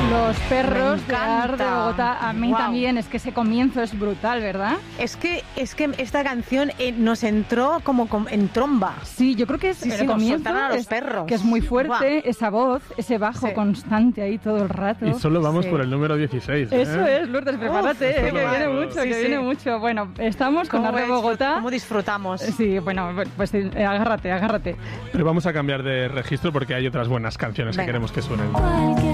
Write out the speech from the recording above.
Los perros de Ar de Bogotá, a mí también, es que ese comienzo es brutal, ¿verdad? Es que esta canción nos entró como en tromba. Sí, yo creo que es el comienzo a los perros. Que es muy fuerte, esa voz, ese bajo constante ahí todo el rato. Y solo vamos por el número 16. Eso es, Lourdes, prepárate, que viene mucho, viene mucho. Bueno, estamos con Ar de Bogotá. ¿Cómo disfrutamos? Sí, bueno, pues agárrate. Pero vamos a cambiar de registro porque hay otras buenas canciones que queremos que suenen.